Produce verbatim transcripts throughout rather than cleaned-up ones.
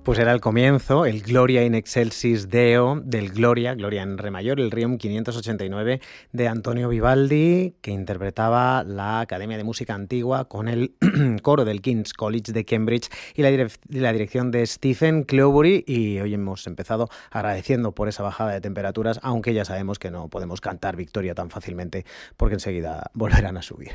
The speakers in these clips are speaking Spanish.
Pues era el comienzo, el Gloria in Excelsis Deo del Gloria, Gloria en re mayor, el Requiem quinientos ochenta y nueve de Antonio Vivaldi, que interpretaba la Academia de Música Antigua con el coro del King's College de Cambridge y la, direc- la dirección de Stephen Clowbury. Y hoy hemos empezado agradeciendo por esa bajada de temperaturas, aunque ya sabemos que no podemos cantar victoria tan fácilmente porque enseguida volverán a subir.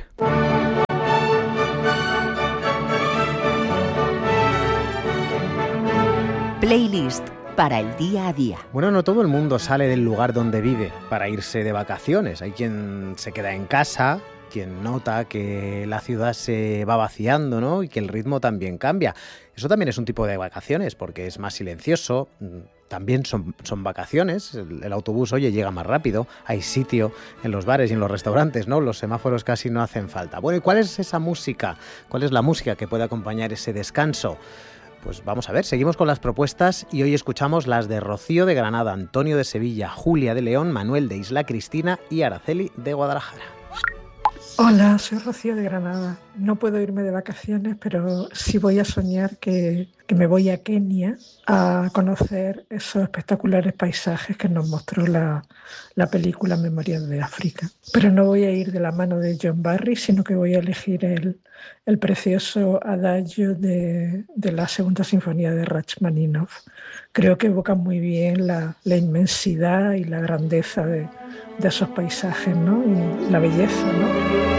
Playlist para el día a día. Bueno, no todo el mundo sale del lugar donde vive para irse de vacaciones. Hay quien se queda en casa, quien nota que la ciudad se va vaciando, ¿no? Y que el ritmo también cambia. Eso también es un tipo de vacaciones porque es más silencioso. También son, son vacaciones. El, el autobús, oye, llega más rápido. Hay sitio en los bares y en los restaurantes, ¿no? Los semáforos casi no hacen falta. Bueno, ¿y cuál es esa música? ¿Cuál es la música que puede acompañar ese descanso? Pues vamos a ver, seguimos con las propuestas y hoy escuchamos las de Rocío de Granada, Antonio de Sevilla, Julia de León, Manuel de Isla Cristina y Araceli de Guadalajara. Hola, soy Rocío de Granada. No puedo irme de vacaciones, pero sí voy a soñar que, que me voy a Kenia a conocer esos espectaculares paisajes que nos mostró la, la película Memorias de África. Pero no voy a ir de la mano de John Barry, sino que voy a elegir el, el precioso adagio de, de la Segunda Sinfonía de Rachmaninoff. Creo que evoca muy bien la, la inmensidad y la grandeza de, de esos paisajes, ¿no? Y la belleza, ¿no?